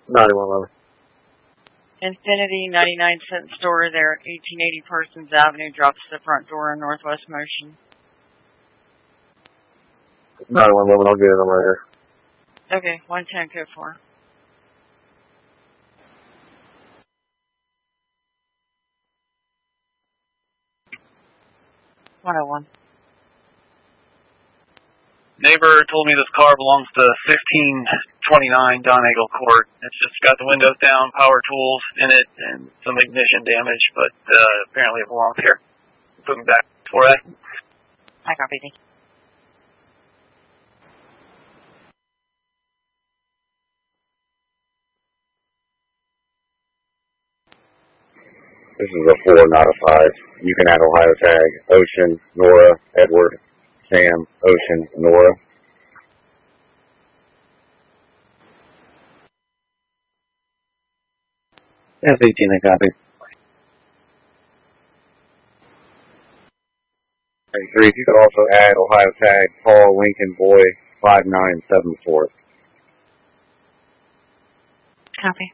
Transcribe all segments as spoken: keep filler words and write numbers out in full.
ninety-one eleven. Infinity ninety-nine cent store there, eighteen eighty Parsons Avenue, drops to the front door in Northwest Motion. ninety-one eleven, I'll get it. I'm right here. Okay, one ten code four. one oh one. Neighbor told me this car belongs to fifteen twenty-nine Donegal Court. It's just got the windows down, power tools in it, and some ignition damage, but uh, apparently it belongs here. Put me back for that. I copy. This is a four, not a five. You can add Ohio tag. Ocean, Nora, Edward, Sam, Ocean, Nora. F eighteen, I copy. thirty-three, you could also add Ohio tag, Paul, Lincoln, Boy, five nine seven four. Copy.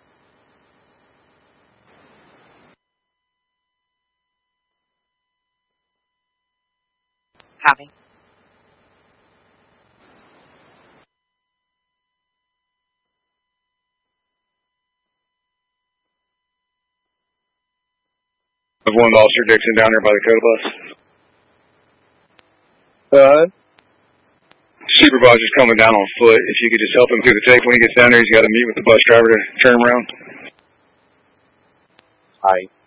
Copy. There's one Officer Dixon down there by the code bus. Uh, Supervisor's coming down on foot. If you could just help him through the tape when he gets down there, he's got to meet with the bus driver to turn him around. Hi.